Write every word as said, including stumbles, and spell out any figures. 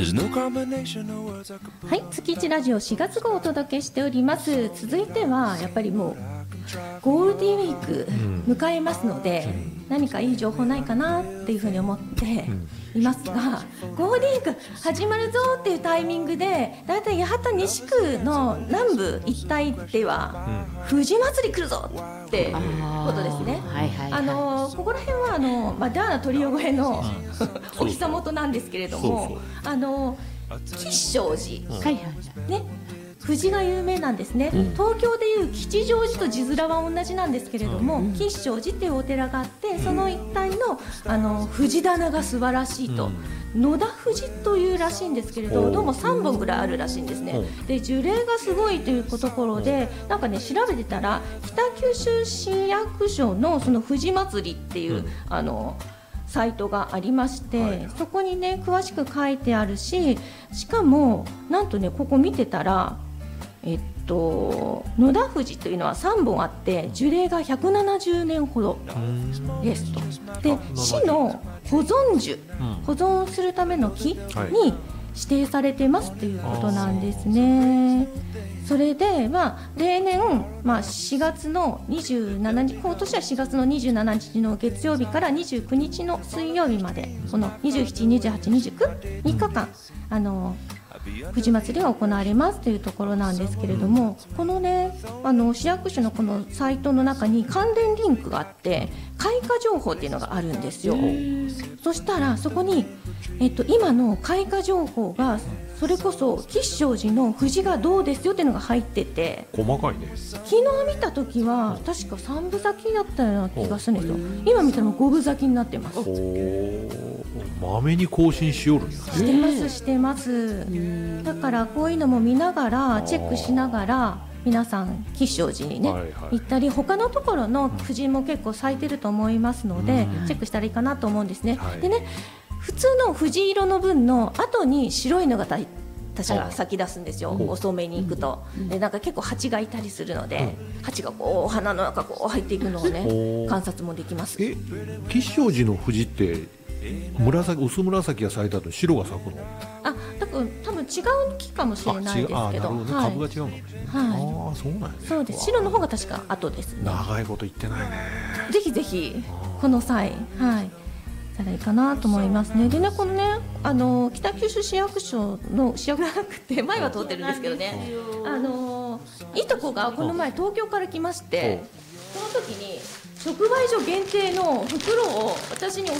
はい、月一ラジオしがつ号をお届けしております。続いてはやっぱりもうゴールデンウィーク迎えますので、うん、何かいい情報ないかなっていうふうに思っていますが、ゴールデンウィーク始まるぞっていうタイミングでだいたい八幡西区の南部一帯では、うん、富士祭り来るぞってことですね。あ、はいはいはい、あのここら辺はあの、まあ、ダーナトリオ越えのお膝元なんですけれども、そうそう、あの吉祥寺、うん、はいはいね、富士が有名なんですね、うん、東京でいう吉祥寺と字面は同じなんですけれども、うん、吉祥寺っていうお寺があって、その一帯 の, あの富士棚が素晴らしいと、うん、野田富士というらしいんですけれど、どうもさんぼんぐらいあるらしいんですね。で樹齢がすごいというところで、なんかね調べてたら北九州市役所のその富士祭りっていう、うん、あのサイトがありまして、はい、そこにね詳しく書いてあるし、しかもなんとねここ見てたらえっと、野田富士というのはさんぼんあって樹齢がひゃくななじゅうねんほどですと。で市の保存樹、うん、保存するための木に指定されてますということなんですね。それで、まあ、例年、まあ、しがつのにじゅうしちにち、今年はしがつのにじゅうしちにちの月曜日からにじゅうくにちの水曜日まで、このにじゅうしち、にじゅうはち、にじゅうく、みっかかんあの富士祭りが行われますというところなんですけれども、このねあの市役所のこのサイトの中に関連リンクがあって開花情報っていうのがあるんですよ。そしたらそこに、えっと、今の開花情報がそれこそ吉祥寺の富士がどうですよっていうのが入ってて、 細かいね。 昨日見た時は確かさんぶ咲きだったような気がするんですよ。今見たらもうごぶ咲きになってます。 まめに更新しよるんやね。 してますしてます。だからこういうのも見ながらチェックしながら皆さん吉祥寺にね、はいはい、行ったり他のところの富士も結構咲いてると思いますので、うん、チェックしたらいいかなと思うんですね、はい、でね普通の藤色の分の後に白いのが確か咲き出すんですよ。遅めに行くと、うん、でなんか結構蜂がいたりするので、うん、蜂がこう花の中こう入っていくのをね観察もできます。 え吉祥寺の藤って紫薄紫が咲いた後白が咲くの？ あ、だから多分違う木かもしれないですけど、 あ、なるほどね、はい、株が違うかもしれない、はい、あ、そうなんやね。 そうです。白の方が確か後ですね。 長いこと言ってないね。 ぜひぜひこの際、はい、したらいいかなと思いますね。でね、このね、あの北九州市役所の市役所じゃなくて前は通ってるんですけどね、あのいとこがこの前東京から来まして、その時に直売所限定の袋を私に教